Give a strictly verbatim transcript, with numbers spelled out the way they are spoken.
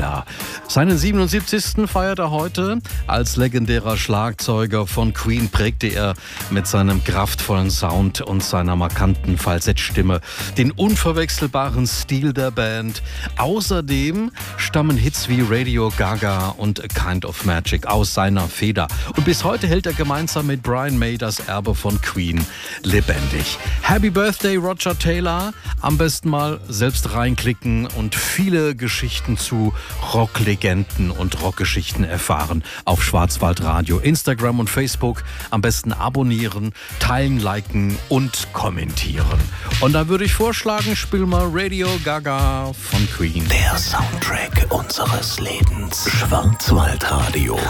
Taylor. Seinen siebenundsiebzigsten feiert er heute. Als legendärer Schlagzeuger von Queen prägte er mit seinem kraftvollen Sound und seiner markanten Falsettstimme den unverwechselbaren Stil der Band. Außerdem stammen Hits wie Radio Gaga und A Kind of Magic aus seiner Feder. Und bis heute hält er gemeinsam mit Brian May das Erbe von Queen lebendig. Happy Birthday, Roger Taylor. Am besten mal selbst reinklicken und viele Geschichten zu Rocklegenden und Rockgeschichten erfahren auf Schwarzwaldradio, Instagram und Facebook. Am besten abonnieren, teilen, liken und kommentieren. Und da würde ich vorschlagen, spiel mal Radio Gaga von Queen. Der Soundtrack unseres Lebens. Schwarzwaldradio.